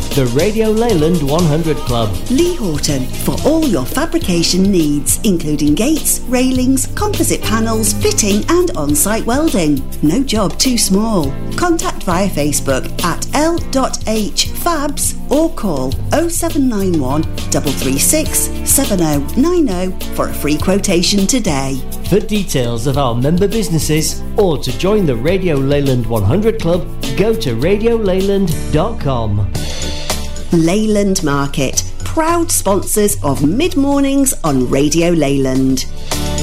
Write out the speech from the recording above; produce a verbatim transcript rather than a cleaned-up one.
The Radio Leyland one hundred Club. Lee Horton, for all your fabrication needs, including gates, railings, composite panels, fitting and on-site welding. No job too small. Contact via Facebook at l dot h fabs or call oh seven nine one, three three six, seven oh nine oh for a free quotation today. For details of our member businesses or to join the Radio Leyland one hundred Club, go to radio leyland dot com. Leyland Market, proud sponsors of Mid Mornings on Radio Leyland.